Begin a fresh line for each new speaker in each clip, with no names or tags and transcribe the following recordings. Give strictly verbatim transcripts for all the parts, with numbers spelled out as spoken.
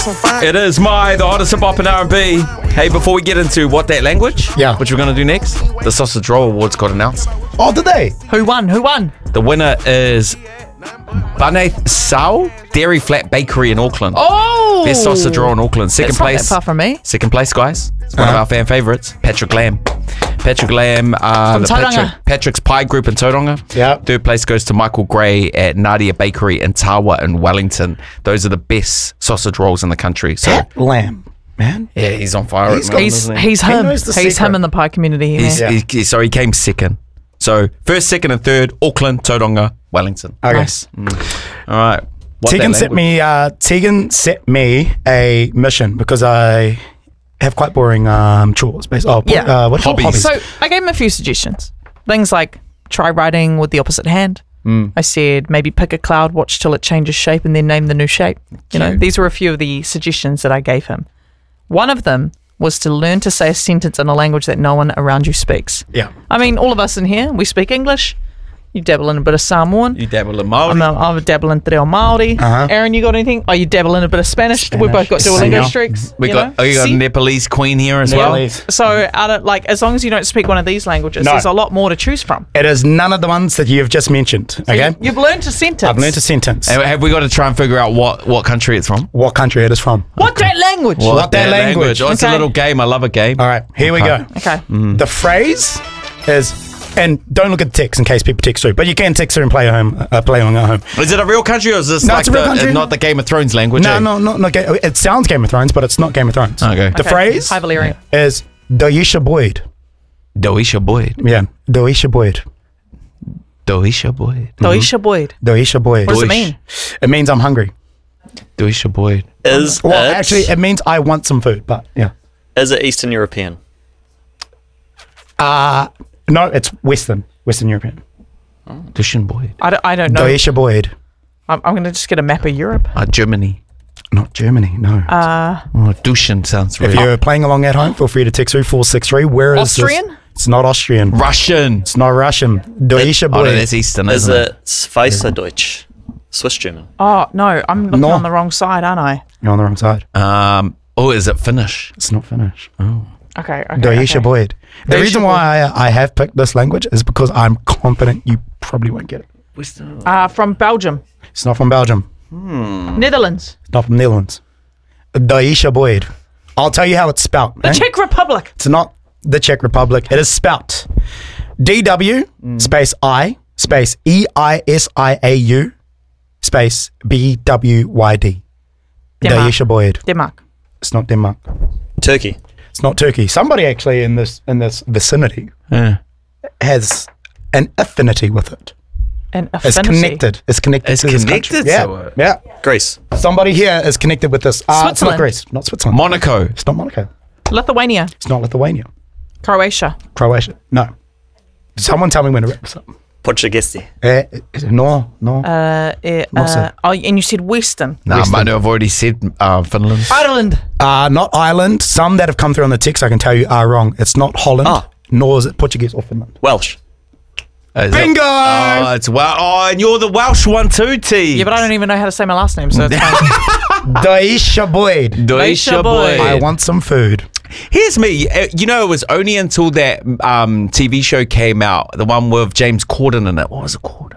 It is my, the hottest hip hop and R and B. Hey, before we get into what that language,
Yeah.
which we're going to do next, the Sausage Roll Awards got announced.
Oh, did they?
Who won? Who won?
The winner is Banaith Sao Dairy Flat Bakery in Auckland.
Oh!
Best sausage roll in Auckland. Second
It's not
place.
that far from me.
Second place, guys. It's one
Uh-huh.
of our fan favourites, Patrick Lamb. Patrick Lamb, uh,
From
the
Tauranga.
Patrick, Patrick's Pie Group in Tauranga.
Yeah.
Third place goes to Michael Gray at Nadia Bakery in Tawa in Wellington. Those are the best sausage rolls in the country. So
Pat Lamb, man.
yeah, he's on fire.
He's
at the
got-
moment,
He's
isn't he?
he's
He
him.
knows the
He's
secret.
him in the pie community.
He's,
yeah.
Yeah.
he, so he came second. So first, second, and third: Auckland, Tauranga, Wellington.
Okay.
Nice.
All right. What
Tegan
that
set
language-
me. Uh, Tegan set me a mission because I have quite boring um, chores. Based, oh,
Yeah.
Uh, what
Hobbies.
hobbies?
So I gave him a few suggestions. Things like try writing with the opposite hand.
Mm.
I said maybe pick a cloud, watch till it changes shape, and then name the new shape. You know,
Cute.
these were a few of the suggestions that I gave him. One of them was to learn to say a sentence in a language that no one around you speaks.
yeah.
I mean, all of us in here, we speak English. You dabble in a bit of Samoan.
You dabble in Māori.
I'm a, I'm a dabble in Te Reo Māori.
Uh-huh.
Aaron, you got anything? Oh, you dabble in a bit of Spanish. We
Spanish.
both got Duolingo
Senor.
streaks.
we
you
got,
know?
oh, you got a
See?
Nepalese queen here as well.
Nepalese.
So, out of, like, as long as you don't speak one of these languages,
No.
there's a lot more to choose from.
It is none of the ones that you've just mentioned.
So
Okay.
you, you've learned a sentence.
I've learned a sentence.
And have we got to try and figure out what, what country it's from?
What country it is from?
What that language?
What that language?
Oh, it's a
Okay.
little game. I love a game.
All right. Here we
Okay.
go.
Okay.
The phrase is, and don't look at the text in case people text through, but you can text through and play at home, uh, play along at home.
Is it a real country or is this
No,
like
it's a real
the,
country.
not the Game of Thrones language?
No,
eh?
no, not, not Ga- it sounds Game of Thrones, but it's not Game of Thrones.
Okay.
The
Okay.
phrase
Hi, Valerian.
is Doisha Boyd.
Doisha Boyd.
Yeah, Doisha Boyd.
Doisha Boyd.
Doisha Boyd.
Doisha Boyd.
What does it
Doish.
mean?
It means I'm hungry.
Doisha Boyd.
Is
Well,
it,
actually, it means I want some food, but yeah.
is it Eastern European?
Uh, no, it's Western, Western European.
Dushan Boyd.
I don't, I don't know.
Doisha Boyd.
I'm, I'm going to just get a map of Europe.
Uh, Germany.
Not Germany, no.
Uh,
Oh, Dushan sounds
if
really...
you're playing along at home, feel free to text through four six three. Where is this?
Austrian?
It's not Austrian.
Russian.
It's not Russian. Doisha
Oh, no,
Boyd.
that's Eastern,
Is
isn't it?
it Schweizerdeutsch? Swiss German.
oh, no. I'm looking
No.
on the wrong side, aren't I?
You're on the wrong side.
Um, oh, is it Finnish?
It's not Finnish.
Okay. okay
Doisha
okay.
Boyd. The
Doisha
reason
Boyd.
why I, I have picked this language is because I'm confident you probably won't get it.
Western.
Uh, from Belgium.
It's not from Belgium.
Netherlands.
It's not from Netherlands. Doisha Boyd. I'll tell you how it's spelt.
The
eh?
Czech Republic.
It's not the Czech Republic. It is spelt D W space I space E I S I A U space B W Y D.
Denmark.
Doisha Boyd.
Denmark.
It's not Denmark.
Turkey.
It's not Turkey. Somebody actually in this in this vicinity
Yeah.
has an affinity with it.
And
It's
affinity.
connected. It's connected
It's
to this
connected
country. Yeah,
to it.
yeah.
Greece.
Somebody here is connected with this. Uh, it's not
Switzerland.
Greece. Not Switzerland.
Monaco.
It's not Monaco.
Lithuania.
It's not Lithuania.
Croatia.
Croatia. No. Someone tell me when to wrap this up.
Portuguese.
Uh, no, no.
Uh, uh,
Not so.
uh, oh, and you said Western.
No,
Western.
I know I've already said uh, Finland.
Ireland.
Uh, not Ireland. Some that have come through on the text, I can tell you, are wrong. It's not Holland,
Ah.
nor is it Portuguese or Finland.
Welsh.
Uh, is it-
Bingo!
Oh, it's Wel- Oh, and you're the Welsh one too, T.
Yeah, but I don't even know how to say my last name, so it's fine.
Doisha Boyd.
Doisha
Doisha Boyd.
Boyd.
I want some food.
Here's me. Uh, You know, it was only until that um, T V show came out, the one with James Corden in it. What was it called?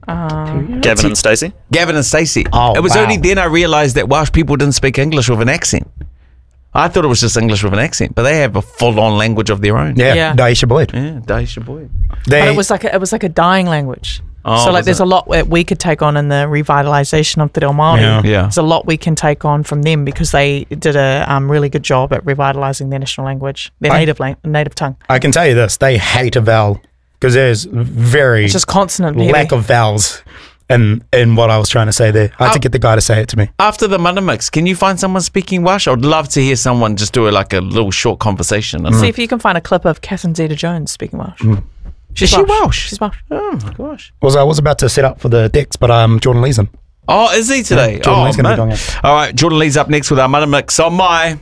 Gavin and Stacey.
Gavin and Stacey.
Oh,
it was
wow.
only then I realised that Welsh people didn't speak English with an accent. I thought it was just English with an accent, but they have a full-on language of their own.
Yeah,
Yeah.
Doisha Boyd.
Yeah, Doisha Boyd.
They,
But it was like a, it was like a dying language.
Oh,
so like
was
there's
it?
a lot that we could take on in the revitalization of Te Reo Māori.
Yeah.
Yeah.
There's a lot we can take on from them because they did a um, really good job at revitalizing their national language, their
I-
native lang- native tongue.
I can tell you this, they hate a vowel because there's very
It's just consonant heavy.
lack of vowels in, in what I was trying to say there. I had to
Oh.
get the guy to say it to me.
After the Mana Mix, can you find someone speaking Welsh? I'd love to hear someone just do a, like a little short conversation.
See if you can find a clip of Catherine Zeta-Jones speaking Welsh. She's
Is she Welsh?
She's Welsh.
Oh my gosh.
Was I was about to set up for the decks, but um, Jordan Lee's in.
Oh, is he today?
Yeah, Jordan
oh,
Lee's gonna be
man.
doing it.
All right, Jordan Lee's up next with our Mana Mix on my.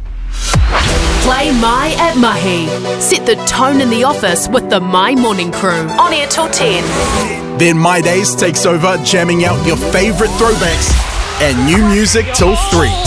Play My at Mahi. Set the tone in the office with the My Morning Crew. On air till ten.
Then My Days takes over, jamming out your favourite throwbacks and new music till three.